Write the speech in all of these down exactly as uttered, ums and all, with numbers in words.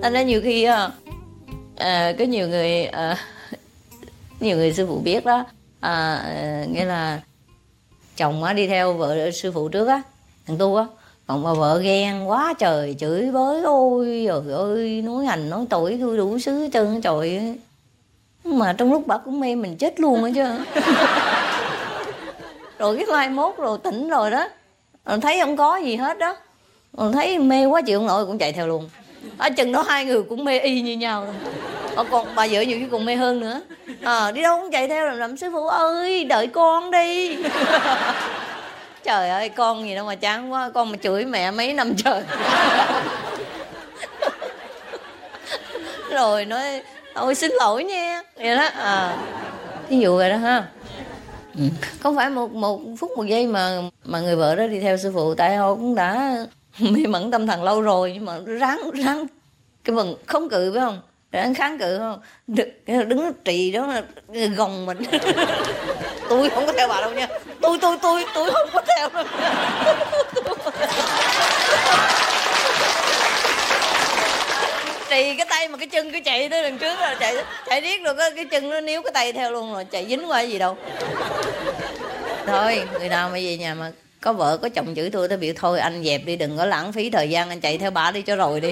Thành ra nhiều khi á, à, có nhiều người à, nhiều người sư phụ biết đó, à, à, nghĩa là chồng á đi theo vợ sư phụ trước á, thằng tu á, còn bà vợ ghen quá trời, chửi bới, ôi trời ơi, nói hành nói tội tôi đủ xứ hết trơn trời. Mà trong lúc bà cũng mê mình chết luôn á chứ. Rồi cái mai mốt rồi tỉnh rồi đó, rồi thấy không có gì hết đó, rồi thấy mê quá chịu không nổi cũng chạy theo luôn. Ở chừng đó hai người cũng mê y như nhau luôn. Ờ, còn bà vợ nhiều khi còn mê hơn nữa. À, đi đâu cũng chạy theo làm làm sư phụ ơi đợi con đi. Trời ơi con gì đâu mà chán quá, con mà chửi mẹ mấy năm trời. Rồi nói ôi xin lỗi nha vậy đó. À, ví dụ vậy đó ha. Ừ. Không phải một một phút một giây mà mà người vợ đó đi theo sư phụ, tại họ cũng đã mê mẩn tâm thần lâu rồi, nhưng mà ráng ráng cái vần không cự phải không, ráng kháng cự không, đứng, đứng trì đó là gồng mình. Tôi không có theo bà đâu nha, tôi tôi tôi tôi không có theo đâu. Trì cái tay mà cái chân cứ chạy tới đằng trước rồi chạy chạy riết rồi cái, cái chân nó níu cái tay theo luôn rồi, chạy dính qua cái gì đâu. Thôi người nào mà về nhà mà có vợ có chồng chửi tôi tôi biểu thôi anh dẹp đi, đừng có lãng phí thời gian, anh chạy theo bà đi cho rồi đi.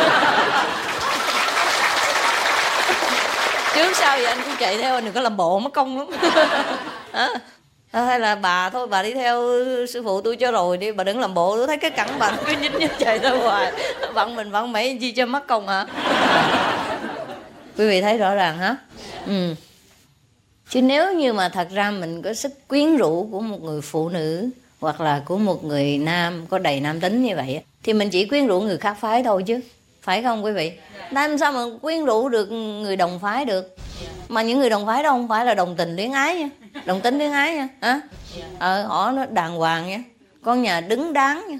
Trước sau vậy anh cũng chạy theo, anh đừng có làm bộ mất công lắm. À, hay là bà thôi bà đi theo sư phụ tôi cho rồi đi, bà đừng làm bộ, tôi thấy cái cẳng bà cứ nhích nhích chạy ra ngoài, vặn mình vặn mấy chi cho mất công hả. Quý vị thấy rõ ràng hả? Ừ. Chứ nếu như mà thật ra mình có sức quyến rũ của một người phụ nữ hoặc là của một người nam có đầy nam tính như vậy thì mình chỉ quyến rũ người khác phái thôi chứ, phải không quý vị? Làm sao mà quyến rũ được người đồng phái được? Mà những người đồng phái đó không phải là đồng tình luyến ái nha, đồng tính luyến ái nha, hả? Ờ, họ nó đàng hoàng nha, con nhà đứng đắn nha.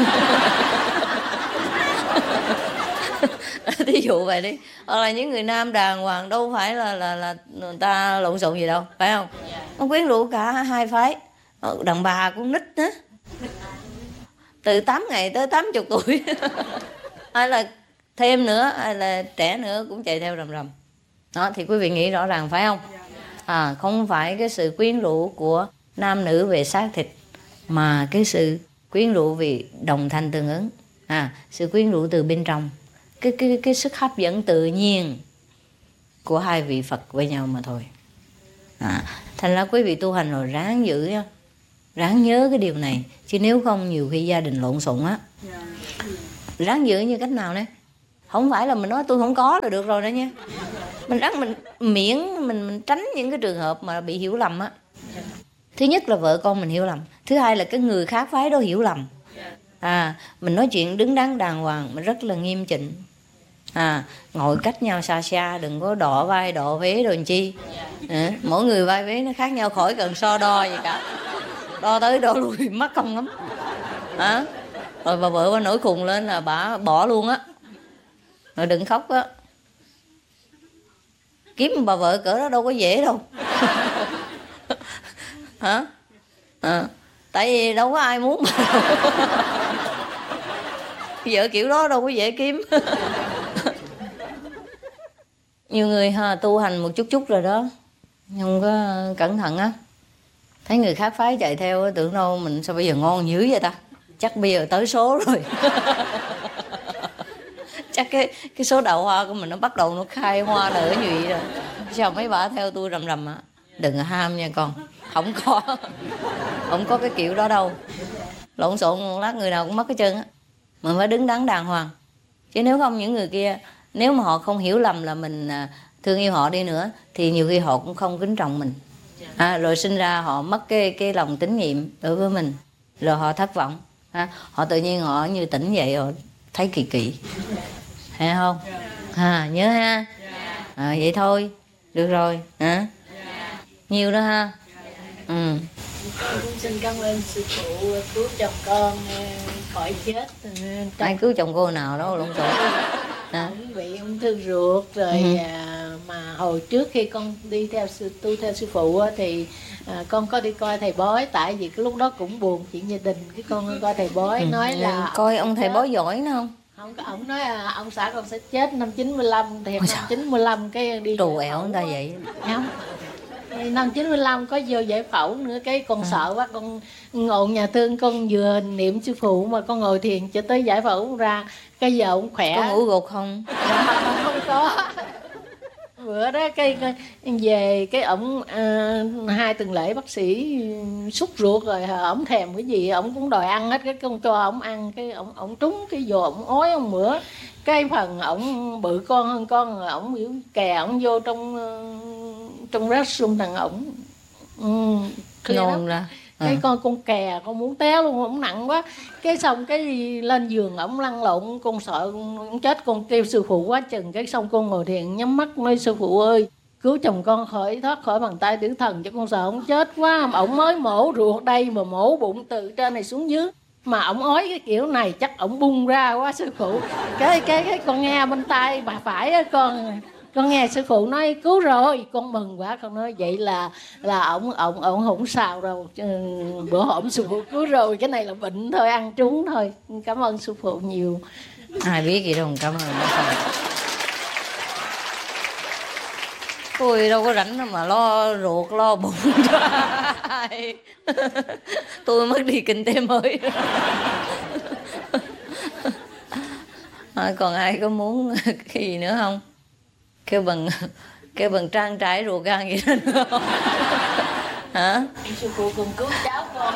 Thí dụ vậy đi, hoặc là những người nam đàng hoàng đâu phải là là là người ta lộn xộn gì đâu, phải không? Nó quyến rũ cả hai phái, đàn bà cũng nít nữa, từ tám ngày tới tám mươi tuổi. Hay là thêm nữa, hay là trẻ nữa cũng chạy theo rầm rầm. Đó thì quý vị nghĩ rõ ràng phải không? À, không phải cái sự quyến rũ của nam nữ về xác thịt, mà cái sự quyến rũ vì đồng thanh tương ứng. À, sự quyến rũ từ bên trong, cái cái cái sức hấp dẫn tự nhiên của hai vị Phật với nhau mà thôi. À, thành ra quý vị tu hành rồi ráng giữ nha, ráng nhớ cái điều này, chứ nếu không nhiều khi gia đình lộn xộn á. Ráng giữ như cách nào đấy? Không phải là mình nói tôi không có là được rồi đó nha. Mình ráng mình miễn mình mình tránh những cái trường hợp mà bị hiểu lầm á. Thứ nhất là vợ con mình hiểu lầm, thứ hai là cái người khác phái đó hiểu lầm. À, mình nói chuyện đứng đắn đàng hoàng, mình rất là nghiêm chỉnh. À, ngồi cách nhau xa xa, đừng có đọ vai đọ vế đồ chi. À, mỗi người vai vế nó khác nhau, khỏi cần so đo gì cả, đo tới đo lui mất công lắm. À, rồi bà vợ bà nổi khùng lên là bà bỏ luôn á. Rồi đừng khóc á, kiếm bà vợ cỡ đó đâu có dễ đâu. Hả? À, tại vì đâu có ai muốn mà. Vợ kiểu đó đâu có dễ kiếm. Nhiều người ha, tu hành một chút chút rồi đó, không có cẩn thận á, thấy người khác phái chạy theo tưởng đâu mình sao bây giờ ngon dữ vậy ta, chắc bây giờ tới số rồi. Chắc cái cái số đào hoa của mình nó bắt đầu nó khai hoa nở nhụy rồi. Sao mấy bà theo tôi rầm rầm á? Đừng ham nha con, không có, không có cái kiểu đó đâu. Lộn xộn một lát người nào cũng mất cái chân á. Mình phải đứng đắn đàng hoàng, chứ nếu không những người kia, nếu mà họ không hiểu lầm là mình thương yêu họ đi nữa thì nhiều khi họ cũng không kính trọng mình. À, rồi sinh ra họ mất cái cái lòng tín nhiệm đối với mình, rồi họ thất vọng. À, họ tự nhiên họ như tỉnh dậy họ thấy kỳ kỳ, hay không? À, nhớ ha. À, vậy thôi được rồi hả? Nhiều đó ha. Ừ. Con cũng xin cảm ơn sư phụ cứu chồng con khỏi chết. Ai cứu chồng cô nào đâu lộn xộn. À. Ông bị ung thư ruột rồi. Ừ. À, mà hồi trước khi con đi theo sư tu theo sư phụ thì à, con có đi coi thầy bói, tại vì cái lúc đó cũng buồn chuyện gia đình, cái con coi thầy bói. Ừ. Nói là coi ông thầy bói giỏi nữa không? Không, ổng nói à, ông xã con sẽ chết năm chín mươi lăm, thì năm chín mươi lăm cái đi trù ẻo người ta vậy. Không, năm chín mươi lăm có vô giải phẫu nữa, cái con à. sợ quá, con ngồi nhà thương, con vừa niệm sư phụ mà con ngồi thiền cho tới giải phẫu ra, cái giờ ông khỏe. Có ngủ gục không? Dạ, không có. Bữa đó cái, cái về cái ổng à, hai tuần lễ bác sĩ sút ruột rồi, ổng thèm cái gì ổng cũng đòi ăn hết, cái con cho ổng ăn, cái ổng ổng trúng cái vô ổng ói ổng mửa, cái phần ổng bự con hơn con, ổng biểu kè ổng vô trong trong rác xung thằng ổng nôn ra. Cái à. con con kè con muốn té luôn, ổng nặng quá, cái xong cái lên giường ổng lăn lộn, con sợ con chết, con kêu sư phụ quá chừng, cái xong con ngồi thiền nhắm mắt nói sư phụ ơi cứu chồng con khỏi thoát khỏi bàn tay tử thần, cho con sợ ổng chết quá, ổng mới mổ ruột đây mà mổ bụng từ trên này xuống dưới mà ổng ói cái kiểu này chắc ổng bung ra quá sư phụ. Cái cái cái con nghe bên tay bà phải á, con con nghe sư phụ nói cứu rồi, con mừng quá, con nói vậy là là ổng ổng ổng không sao đâu, bữa hổm sư phụ cứu rồi, cái này là bệnh thôi, ăn trúng thôi. Cảm ơn sư phụ nhiều. Ai biết gì đâu, cảm ơn nó không. Tôi đâu có rảnh đâu mà lo ruột lo bụng cho ai. Tôi mất đi kinh tế mới. À, còn ai có muốn cái gì nữa không? Kêu bằng kêu bằng trang trải ruột gan gì đó nữa không? Hả? Sư phụ cùng cứu cháu con.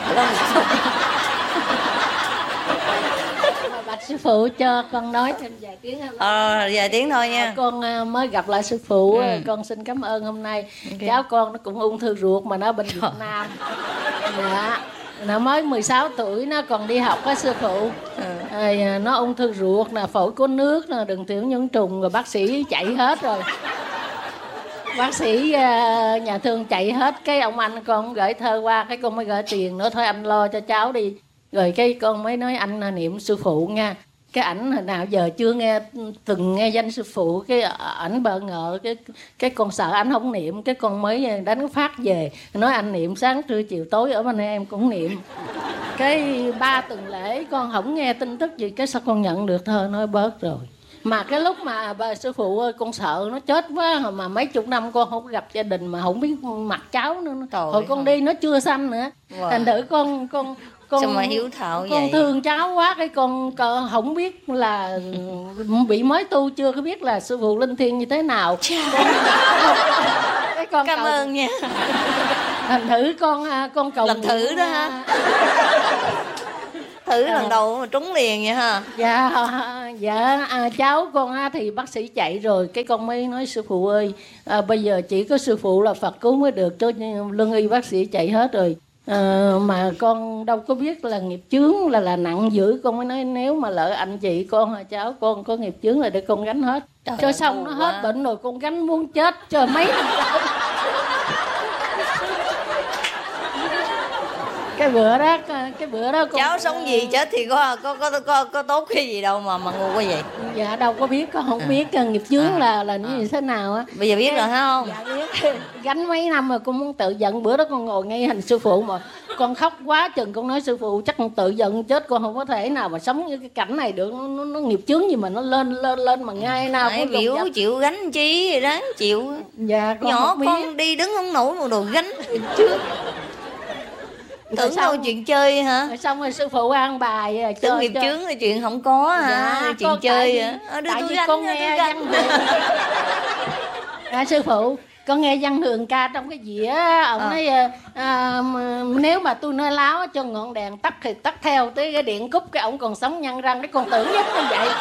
Bạch sư phụ cho con nói thêm vài tiếng. Ờ, vài tiếng thôi nha. Con mới gặp lại sư phụ, ừ. Con xin cảm ơn hôm nay. Okay. Cháu con nó cũng ung thư ruột mà nó bên Việt Nam. Dạ. Nó mới mười sáu tuổi, nó còn đi học với sư phụ. Ừ. À, nó ung thư ruột nè, phổi có nước nè, đường tiểu nhiễm trùng, rồi bác sĩ chạy hết rồi. Bác sĩ uh, nhà thương chạy hết, cái ông anh con gửi thơ qua, cái con mới gửi tiền nữa, thôi anh lo cho cháu đi. Rồi cái con mới nói anh niệm sư phụ nha. Cái ảnh hồi nào giờ chưa nghe, từng nghe danh sư phụ, cái ảnh bỡ ngỡ, cái cái con sợ ảnh không niệm, cái con mới đánh phát về nói anh niệm sáng trưa chiều tối ở bên em cũng niệm. Cái ba tuần lễ con không nghe tin tức gì, cái sao con nhận được thơ nói bớt rồi. Mà cái lúc mà bà sư phụ ơi, con sợ nó chết quá, mà mấy chục năm con không gặp gia đình mà không biết mặt cháu nữa. Trời hồi con đi nó chưa xanh nữa. Wow. Thành thử con con con sao mà hiếu thảo con vậy? thương cháu quá, cái con, con không biết là bị mới tu, chưa có biết là sư phụ linh thiêng như thế nào. Cái con cảm cầu... ơn nha. Thành thử con con cầu làm thử đó ha. Thử à. Lần đầu mà trúng liền vậy ha. Dạ dạ à, cháu con thì bác sĩ chạy rồi, cái con mới nói sư phụ ơi, à, bây giờ chỉ có sư phụ là Phật cứu mới được, chứ lương y bác sĩ chạy hết rồi. À, mà con đâu có biết là nghiệp chướng là là nặng dữ, con mới nói nếu mà lỡ anh chị con hay cháu con có nghiệp chướng là để con gánh hết. Trời cho xong nó hết quá. Bệnh rồi con gánh muốn chết cho mấy năm sau. Cái bữa đó cái bữa đó con... cháu sống gì chết thì có có có có, có tốt cái gì đâu mà mà ngu quá vậy. Dạ đâu có biết, con không à. biết nghiệp chướng à. là là như à. thế nào á. Bây giờ biết cái... rồi hả không? Dạ biết. Gánh mấy năm rồi con muốn tự giận, bữa đó con ngồi ngay hình sư phụ mà con khóc quá chừng, con nói sư phụ chắc con tự giận chết, con không có thể nào mà sống như cái cảnh này được, nó, nó, nó nghiệp chướng gì mà nó lên lên lên mà ngay nào cũng biểu chịu gánh chi đáng chịu. Dạ con nhỏ con đi đứng không nổi một đồ gánh trước. Tưởng đâu chuyện chơi hả? Rồi xong rồi sư phụ ăn bài tưởng nghiệp chướng là chuyện không có hả? Dạ, chuyện chơi hả? Tại vì, tại vì con nghe văn hường. À, sư phụ con nghe văn hường ca trong cái dĩa ông à. nói à, nếu mà tôi nói láo cho ngọn đèn tắt thì tắt theo tới cái điện cúp, cái ổng còn sống nhăn răng, cái con tưởng nhất như vậy.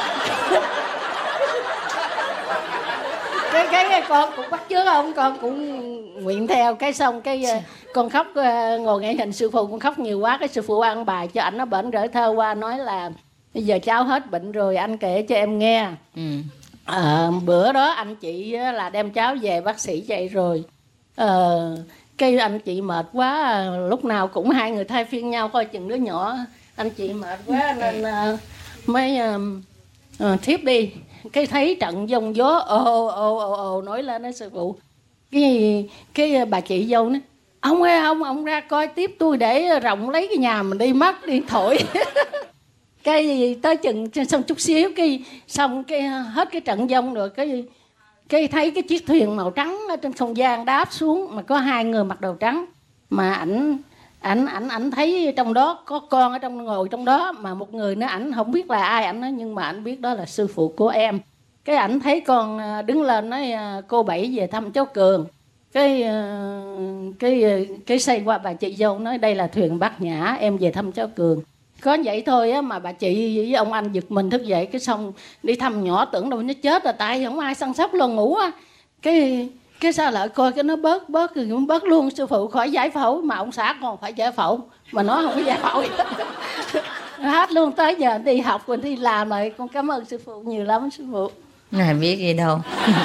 cái, cái cái con cũng bắt chước ông, con cũng nguyện theo, cái xong cái con khóc, ngồi ngay hình sư phụ con khóc nhiều quá, cái sư phụ ăn bài cho ảnh, nó bệnh gửi thơ qua nói là bây giờ cháu hết bệnh rồi anh kể cho em nghe. Ừ. À, bữa đó anh chị là đem cháu về, bác sĩ chạy rồi. À, cái anh chị mệt quá, lúc nào cũng hai người thay phiên nhau coi chừng đứa nhỏ. Anh chị mệt quá nên uh, mới uh, uh, thiếp đi. Cái thấy trận giông gió ồ ồ ồ ồ nói lên đó sư phụ. Cái cái bà chị dâu nói ông ơi ông ông ra coi tiếp tôi để rộng lấy cái nhà mình đi mất đi thổi. cái gì tới chừng xong chút xíu cái xong cái hết cái trận dông rồi cái cái thấy cái chiếc thuyền màu trắng ở trên không gian đáp xuống mà có hai người mặc đồ trắng, mà ảnh ảnh ảnh ảnh thấy trong đó có con ở trong ngồi trong đó, mà một người nữa ảnh không biết là ai ảnh nói, nhưng mà ảnh biết đó là sư phụ của em. Cái ảnh thấy con đứng lên nói cô Bảy về thăm cháu Cường. Cái cái cái xây qua bà chị dâu nói đây là thuyền Bát Nhã, em về thăm cháu Cường. Có vậy thôi á mà bà chị với ông anh giật mình thức dậy, cái xong đi thăm nhỏ tưởng đâu nó chết rồi, tại không ai săn sóc lo ngủ á. Cái cái sao lại coi cái nó bớt bớt rồi cũng bớt luôn, sư phụ khỏi giải phẫu mà ông xã còn phải giải phẫu mà nó không có giải phẫu gì hết luôn. Tới giờ đi học rồi đi làm rồi, con cảm ơn sư phụ nhiều lắm sư phụ. Này biết gì đâu.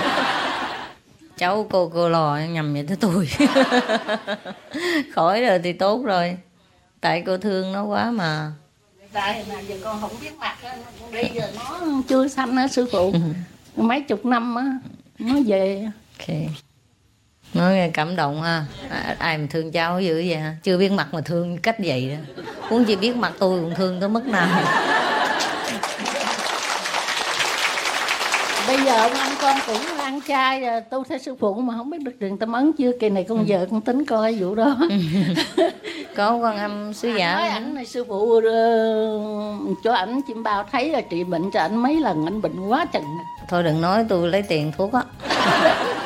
Cháu cô cô lò nhầm vậy tới tôi. Khỏi rồi thì tốt rồi, tại cô thương nó quá mà. Tại là giờ con không biết mặt á, con đi giờ nó chưa sanh á sư phụ. Mấy chục năm á nó về. Ok, nói nghe cảm động ha. À, ai mà thương cháu dữ vậy ha, chưa biết mặt mà thương cách vậy đó. Muốn chỉ biết mặt tôi cũng thương tới mức nào. Bây giờ ông anh con cũng ăn chay tu theo sư phụ mà không biết được truyền tâm ấn chưa. Kỳ này con ừ. vợ con tính coi vụ đó. Có con âm sứ giả nói ảnh này sư phụ uh, cho ảnh chim bao thấy là trị bệnh cho ảnh mấy lần, ảnh bệnh quá chừng. Thôi đừng nói tôi lấy tiền thuốc á.